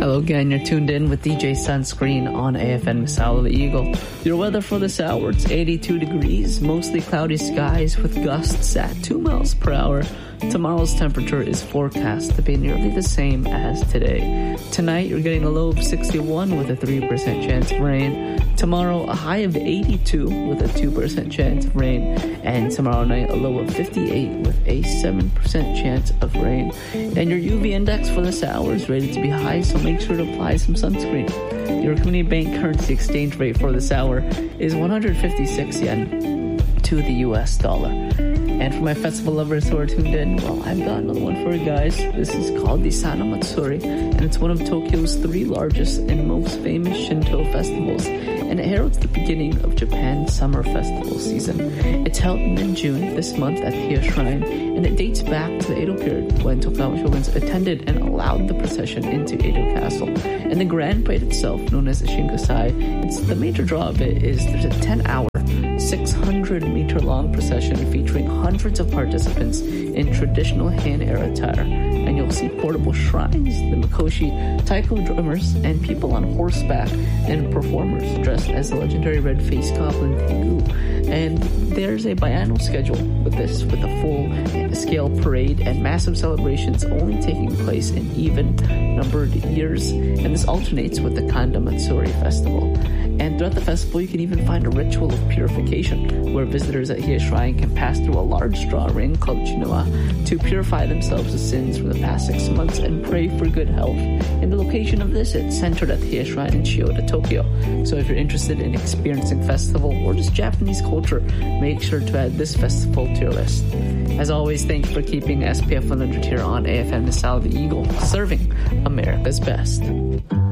Hello again, you're tuned in with DJ Sunscreen on AFN Masala the Eagle. Your weather for this hour, it's 82 degrees, mostly cloudy skies with gusts at 2 miles per hour. Tomorrow's temperature is forecast to be nearly the same as today. Tonight, you're getting a low of 61 with a 3% chance of rain. Tomorrow, a high of 82 with a 2% chance of rain. And tomorrow night, a low of 58 with a 7% chance of rain. And your UV index for this hour is rated to be high, so make sure to apply some sunscreen. Your Community Bank currency exchange rate for this hour is 156 yen to the US dollar. And for my festival lovers who are tuned in, well, I've got another one for you guys. This is called the Sano Matsuri, and it's one of Tokyo's 3 largest and most famous Shinto festivals, and it heralds the beginning of Japan's summer festival season. It's held in June this month at Hiya Shrine, and it dates back to the Edo period when Tokugawa shoguns attended and allowed the procession into Edo Castle. And the grand parade itself, known as the Shingasai, the major draw of it is there's a 10-hour 600-meter-long procession featuring hundreds of participants in traditional Han-era attire. And you'll see portable shrines, the Mikoshi, taiko drummers, and people on horseback, and performers dressed as the legendary red-faced goblin Tengu. And there's a biannual schedule with a full-scale parade and massive celebrations only taking place in even-numbered years. And this alternates with the Kanda Matsuri festival. And throughout the festival, you can even find a ritual of purification, where visitors at Hiya Shrine can pass through a large straw ring called Chinua to purify themselves of sins from the past 6 months and pray for good health. And the location of this, it's centered at the Hiya Shrine in Chiyoda, Tokyo. So if you're interested in experiencing festival or just Japanese culture, make sure to add this festival to your list. As always, thank you for keeping SPF 100 here on AFN Masala the Eagle, serving America's best.